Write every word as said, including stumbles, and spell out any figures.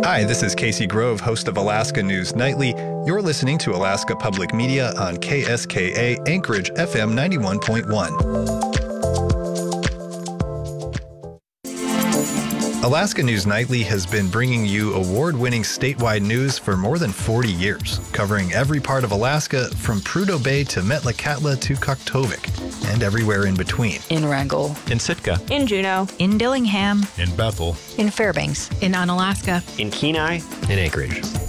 Hi, this is Casey Grove, host of Alaska News Nightly. You're listening to Alaska Public Media on K S K A Anchorage F M ninety-one point one. Alaska News Nightly has been bringing you award-winning statewide news for more than forty years, covering every part of Alaska from Prudhoe Bay to Metlakatla to Kaktovik, and everywhere in between. In Wrangell. In Sitka. In Juneau. In Dillingham. In Bethel. In Fairbanks. In Unalaska. In Kenai. In Anchorage.